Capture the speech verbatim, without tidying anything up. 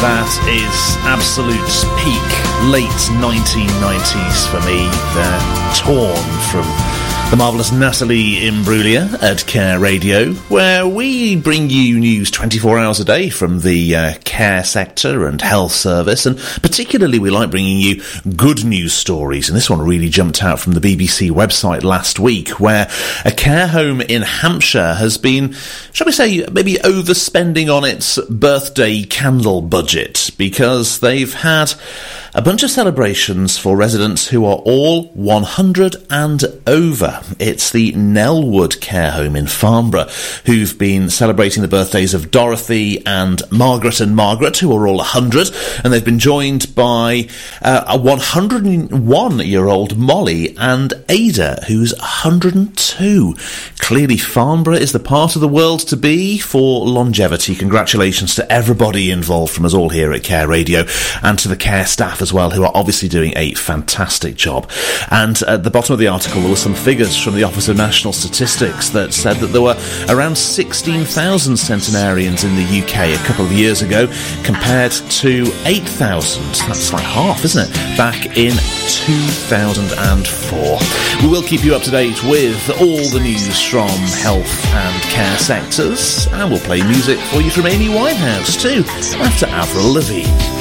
That is absolute peak late nineteen nineties for me. They're torn from the marvellous Natalie Imbruglia at Care Radio, where we bring you news twenty-four hours a day from the uh, care sector and health service, and particularly we like bringing you good news stories, and this one really jumped out from the B B C website last week, where a care home in Hampshire has been, shall we say, maybe overspending on its birthday candle budget, because they've had a bunch of celebrations for residents who are all one hundred and over. It's the Nellwood Care Home in Farnborough, who've been celebrating the birthdays of Dorothy and Margaret and Margaret, who are all one hundred, and they've been joined by uh, a one hundred and one-year-old Molly and Ada, who's one hundred and two. Clearly, Farnborough is the part of the world to be for longevity. Congratulations to everybody involved from us all here at Care Radio, and to the care staff as well, who are obviously doing a fantastic job. And at the bottom of the article, there were some figures from the Office of National Statistics that said that there were around sixteen thousand centenarians in the U K a couple of years ago, compared to eight thousand. That's like half, isn't it? Back in two thousand four. We will keep you up to date with all the news from health and care sectors, and we'll play music for you from Amy Winehouse too, after Avril Lavigne.